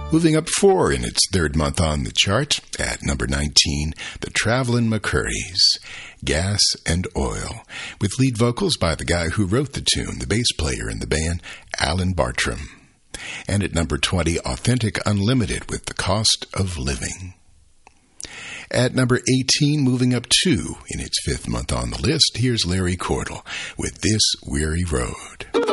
Moving up 4 in its third month on the chart, at number 19, the Travelin' McCurries, Gas and Oil, with lead vocals by the guy who wrote the tune, the bass player in the band, Alan Bartram. And at number 20, Authentic Unlimited with The Cost of Living. At number 18, moving up 2 in its fifth month on the list, here's Larry Cordell with This Weary Road.